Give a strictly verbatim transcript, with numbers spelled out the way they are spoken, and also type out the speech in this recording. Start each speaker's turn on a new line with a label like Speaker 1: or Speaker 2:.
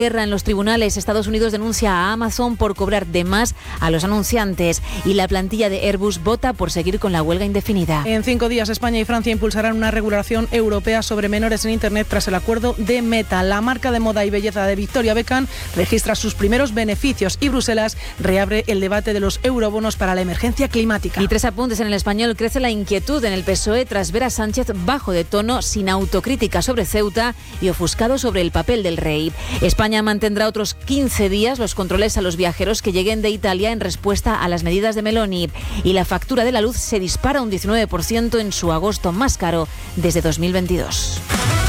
Speaker 1: Guerra en los tribunales. Estados Unidos denuncia a Amazon por cobrar de más a los anunciantes y la plantilla de Airbus vota por seguir con la huelga indefinida.
Speaker 2: En cinco días España y Francia impulsarán una regulación europea sobre menores en Internet tras el acuerdo de Meta. La marca de moda y belleza de Victoria Beckham registra sus primeros beneficios y Bruselas reabre el debate de los eurobonos para la emergencia climática.
Speaker 1: Y tres apuntes en El Español. Crece la inquietud en el P S O E tras ver a Sánchez bajo de tono, sin autocrítica sobre Ceuta y ofuscado sobre el papel del rey. España mantendrá otros quince días los controles a los viajeros que lleguen de Italia en respuesta a las medidas de Meloni, y la factura de la luz se dispara un diecinueve por ciento en su agosto más caro desde dos mil veintidós.